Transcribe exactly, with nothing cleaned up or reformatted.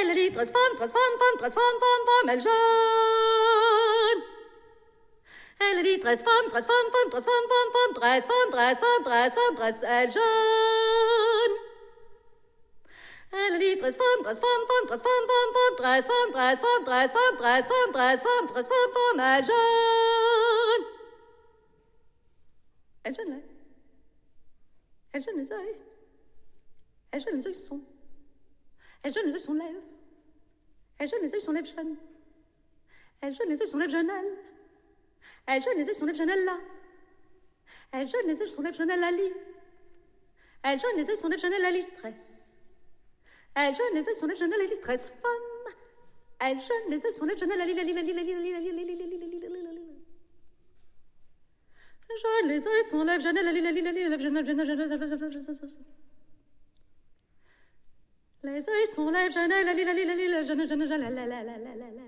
Elle lit, transforme, transforme, femme, transforme, femme, femme, elle jeune. Elle lit, transforme, transforme, femme, transforme, femme, femme, transforme, transforme, transforme, transforme, elle jeune. Elle lit, transforme, transforme, femme, transforme, femme, femme, transforme, transforme, transforme, transforme, transforme, transforme, femme, elle jeune. Elle jeune là. Elle jeune les yeux. Elle jeune les yeux sont. Elle jeune les yeux sont lèvres. Elle jeune les yeux sont lèvres jeunes. Elle jeune les yeux sont lèvres jeunes elle. Elle jeune les yeux sont lèvres jeunes elle là. Elle jeune les yeux sont lèvres jeunes elle la lit. Elle jeune les yeux sont lèvres jeunes elle la litresse. Elle jeune les yeux sont lèvres jeunes elle la litresse femme. Elle jeune les yeux sont lèvres jeunes elle la lit la lit la lit la lit la lit la lit la lit la lit la lit la lit. Jeune les yeux sont lèvres jeunes elle la lit la lit la lit la lit la lit la lit. Les yeux sont lèvres jeunes, la li la li la li la jeune jeune jeune la la la la la la la.